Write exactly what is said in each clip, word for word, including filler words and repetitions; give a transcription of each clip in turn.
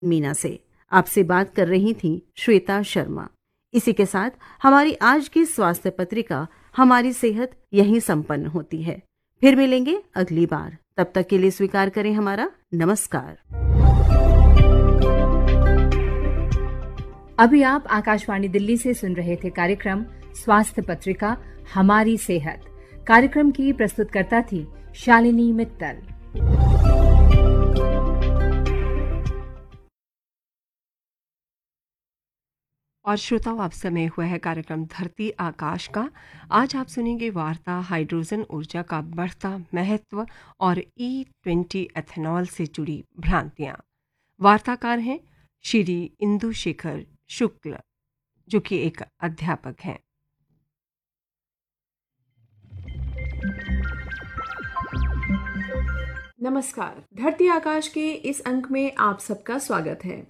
मीना से। आपसे बात कर रही थी श्वेता शर्मा। इसी के साथ हमारी आज की स्वास्थ्य पत्रिका हमारी सेहत यहीं संपन्न होती है। फिर मिलेंगे अगली बार, तब तक के लिए स्वीकार करें हमारा नमस्कार। अभी आप आकाशवाणी दिल्ली से सुन रहे थे कार्यक्रम स्वास्थ्य पत्रिका हमारी सेहत। कार्यक्रम की प्रस्तुतकर्ता थी शालिनी मित्तल। और श्रोताओं, अब समय हुआ है कार्यक्रम धरती आकाश का। आज आप सुनेंगे वार्ता हाइड्रोजन ऊर्जा का बढ़ता महत्व और ई ट्वेंटी एथेनॉल से जुड़ी भ्रांतियां। वार्ताकार हैं श्री इंदु शेखर शुक्ल, जो कि एक अध्यापक हैं। नमस्कार, धरती आकाश के इस अंक में आप सबका स्वागत है।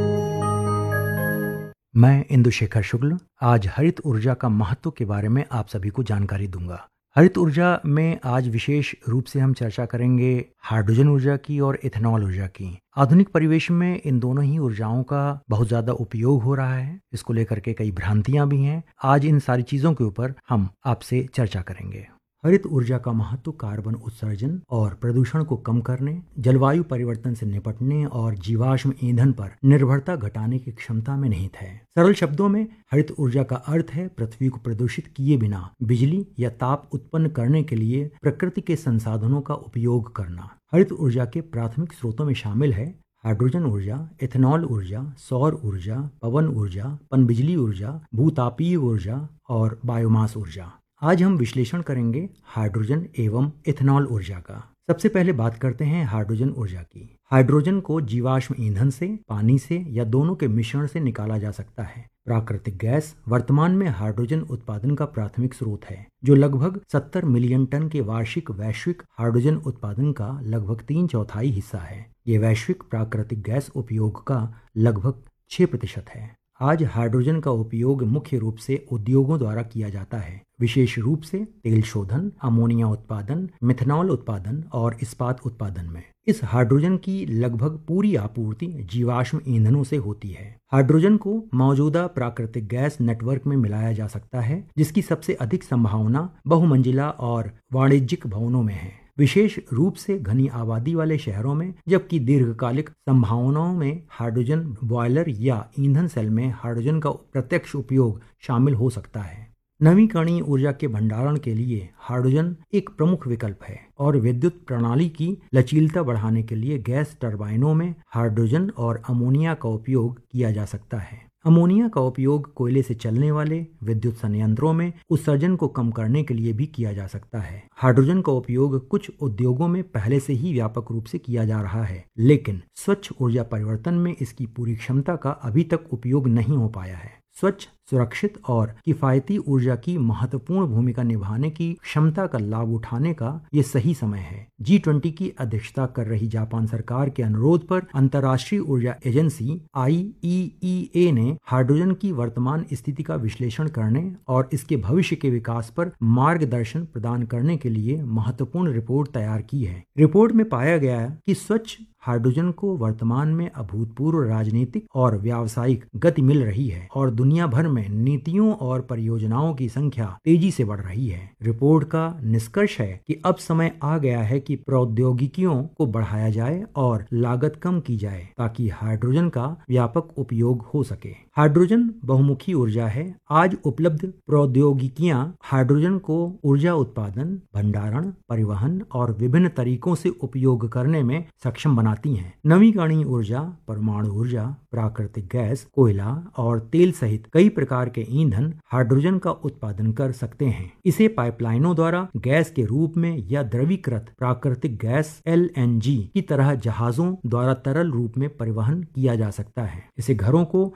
मैं इंदु शेखर शुक्ल आज हरित ऊर्जा का महत्व के बारे में आप सभी को जानकारी दूंगा। हरित ऊर्जा में आज विशेष रूप से हम चर्चा करेंगे हाइड्रोजन ऊर्जा की और इथेनॉल ऊर्जा की। आधुनिक परिवेश में इन दोनों ही ऊर्जाओं का बहुत ज्यादा उपयोग हो रहा है। इसको लेकर के कई भ्रांतियां भी हैं। आज इन सारी चीजों के ऊपर हम आपसे चर्चा करेंगे। हरित ऊर्जा का महत्व कार्बन उत्सर्जन और प्रदूषण को कम करने, जलवायु परिवर्तन से निपटने और जीवाश्म ईंधन पर निर्भरता घटाने की क्षमता में निहित है। सरल शब्दों में हरित ऊर्जा का अर्थ है पृथ्वी को प्रदूषित किए बिना बिजली या ताप उत्पन्न करने के लिए प्रकृति के संसाधनों का उपयोग करना। हरित ऊर्जा के प्राथमिक स्रोतों में शामिल है हाइड्रोजन ऊर्जा, इथेनॉल ऊर्जा, सौर ऊर्जा, पवन ऊर्जा, पनबिजली ऊर्जा, भूतापीय ऊर्जा और बायोमास ऊर्जा। आज हम विश्लेषण करेंगे हाइड्रोजन एवं इथेनॉल ऊर्जा का। सबसे पहले बात करते हैं हाइड्रोजन ऊर्जा की। हाइड्रोजन को जीवाश्म ईंधन से, पानी से या दोनों के मिश्रण से निकाला जा सकता है। प्राकृतिक गैस वर्तमान में हाइड्रोजन उत्पादन का प्राथमिक स्रोत है, जो लगभग सत्तर मिलियन टन के वार्षिक वैश्विक हाइड्रोजन उत्पादन का लगभग तीन चौथाई हिस्सा है। ये वैश्विक प्राकृतिक गैस उपयोग का लगभग छह प्रतिशत है। आज हाइड्रोजन का उपयोग मुख्य रूप से उद्योगों द्वारा किया जाता है, विशेष रूप से तेल शोधन, अमोनिया उत्पादन, मिथेनॉल उत्पादन और इस्पात उत्पादन में। इस हाइड्रोजन की लगभग पूरी आपूर्ति जीवाश्म ईंधनों से होती है। हाइड्रोजन को मौजूदा प्राकृतिक गैस नेटवर्क में मिलाया जा सकता है, जिसकी सबसे अधिक संभावना बहुमंजिला और वाणिज्यिक भवनों में है, विशेष रूप से घनी आबादी वाले शहरों में, जबकि दीर्घकालिक संभावनाओं में हाइड्रोजन बॉयलर या ईंधन सेल में हाइड्रोजन का प्रत्यक्ष उपयोग शामिल हो सकता है। नवीकरणीय ऊर्जा के भंडारण के लिए हाइड्रोजन एक प्रमुख विकल्प है और विद्युत प्रणाली की लचीलता बढ़ाने के लिए गैस टरबाइनों में हाइड्रोजन और अमोनिया का उपयोग किया जा सकता है। अमोनिया का उपयोग कोयले से चलने वाले विद्युत संयंत्रों में उत्सर्जन को कम करने के लिए भी किया जा सकता है। हाइड्रोजन का उपयोग कुछ उद्योगों में पहले से ही व्यापक रूप से किया जा रहा है, लेकिन स्वच्छ ऊर्जा परिवर्तन में इसकी पूरी क्षमता का अभी तक उपयोग नहीं हो पाया है। स्वच्छ, सुरक्षित और किफायती ऊर्जा की महत्वपूर्ण भूमिका निभाने की क्षमता का लाभ उठाने का ये सही समय है। जी ट्वेंटी की अध्यक्षता कर रही जापान सरकार के अनुरोध पर अंतर्राष्ट्रीय ऊर्जा एजेंसी आई ई ई ए ने हाइड्रोजन की वर्तमान स्थिति का विश्लेषण करने और इसके भविष्य के विकास पर मार्गदर्शन प्रदान करने के लिए महत्वपूर्ण रिपोर्ट तैयार की है। रिपोर्ट में पाया गया है कि स्वच्छ हाइड्रोजन को वर्तमान में अभूतपूर्व राजनीतिक और व्यावसायिक गति मिल रही है और दुनिया भर में नीतियों और परियोजनाओं की संख्या तेजी से बढ़ रही है। रिपोर्ट का निष्कर्ष है कि अब समय आ गया है कि प्रौद्योगिकियों को बढ़ाया जाए और लागत कम की जाए ताकि हाइड्रोजन का व्यापक उपयोग हो सके। हाइड्रोजन बहुमुखी ऊर्जा है। आज उपलब्ध प्रौद्योगिकियां हाइड्रोजन को ऊर्जा उत्पादन, भंडारण, परिवहन और विभिन्न तरीकों से उपयोग करने में सक्षम बनाती हैं। नवीकरणीय ऊर्जा, परमाणु ऊर्जा, प्राकृतिक गैस, कोयला और तेल सहित कई प्रकार के ईंधन हाइड्रोजन का उत्पादन कर सकते हैं। इसे पाइपलाइनों द्वारा गैस के रूप में या द्रवीकृत प्राकृतिक गैस एल एन जी की तरह जहाजों द्वारा तरल रूप में परिवहन किया जा सकता है। इसे घरों को बिजली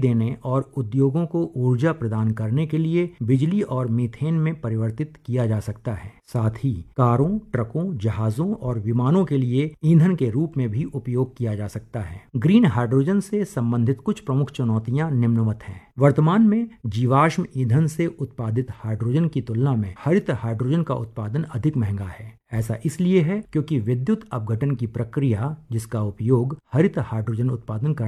देने और उद्योगों को ऊर्जा प्रदान करने के लिए बिजली और मीथेन में परिवर्तित किया जा सकता है। साथ ही कारों, ट्रकों, जहाजों और विमानों के लिए ईंधन के रूप में भी उपयोग किया जा सकता है। ग्रीन हाइड्रोजन से संबंधित कुछ प्रमुख चुनौतियां निम्नवत हैं। वर्तमान में जीवाश्म ईंधन से उत्पादित हाइड्रोजन की तुलना में हरित हाइड्रोजन का उत्पादन अधिक महंगा है। ऐसा इसलिए है क्योंकि विद्युत अपघटन की प्रक्रिया, जिसका उपयोग हरित हाइड्रोजन उत्पादन